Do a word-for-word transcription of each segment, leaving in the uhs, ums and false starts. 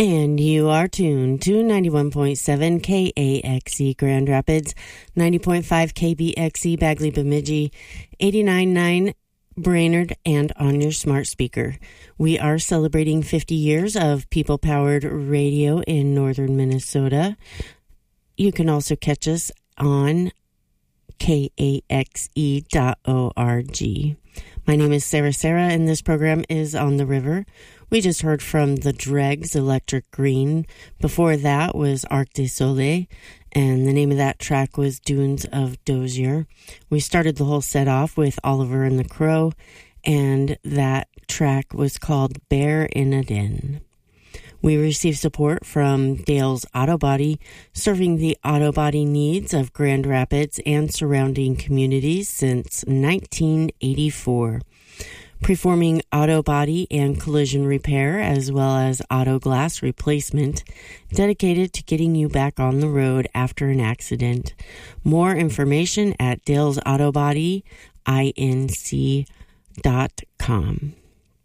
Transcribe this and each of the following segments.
And you are tuned to ninety-one point seven K A X E Grand Rapids, ninety point five K B X E Bagley Bemidji, eighty-nine point nine Brainerd, and on your smart speaker. We are celebrating fifty years of people-powered radio in northern Minnesota. You can also catch us on K A X E dot org. My name is Sarah Sarah, and this program is On the River. We just heard from the Dregs, Electric Green. Before that was Arc de Soleil, and the name of that track was Dunes of Dozier. We started the whole set off with Oliver and the Crow, and that track was called Bear in a Den. We received support from Dale's Auto Body, serving the auto body needs of Grand Rapids and surrounding communities since nineteen eighty-four. Performing auto body and collision repair, as well as auto glass replacement, dedicated to getting you back on the road after an accident. More information at Dale's Auto Body Inc dot com.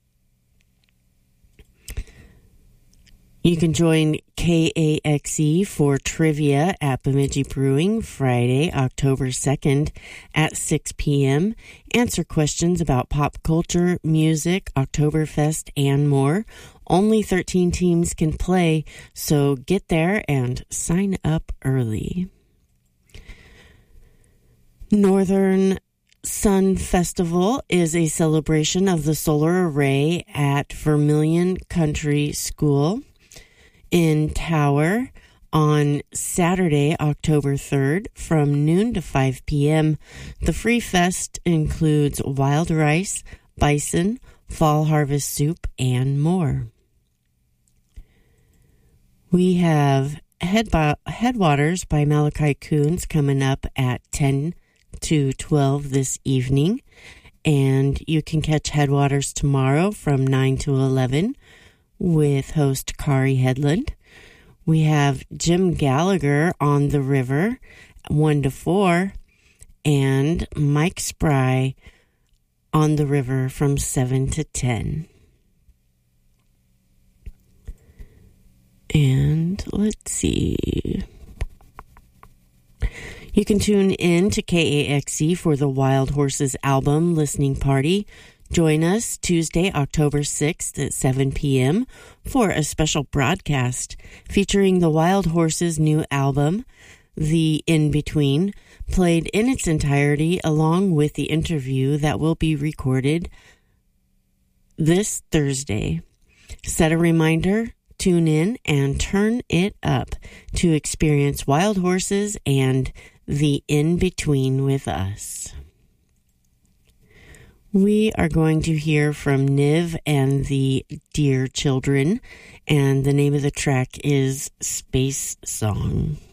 You can join K A X E for trivia at Bemidji Brewing Friday, October second at six p.m. Answer questions about pop culture, music, Oktoberfest, and more. Only thirteen teams can play, so get there and sign up early. Northern Sun Festival is a celebration of the solar array at Vermilion Country School in Tower on Saturday, October third, from noon to five p.m. The free fest includes wild rice, bison, fall harvest soup, and more. We have Headbo- Headwaters by Malachi Coons coming up at ten to twelve this evening, and you can catch Headwaters tomorrow from nine to eleven with host Kari Headland. We have Jim Gallagher on the River, one to four, and Mike Spry on the River from seven to ten. And let's see. You can tune in to K A X E for the Wild Horses album listening party. Join us Tuesday, October sixth at seven p.m. for a special broadcast featuring the Wild Horses' new album, The In-Between, played in its entirety along with the interview that will be recorded this Thursday. Set a reminder, tune in, and turn it up to experience Wild Horses and The In-Between with us. We are going to hear from Niv and the Dear Children, and the name of the track is Space Song.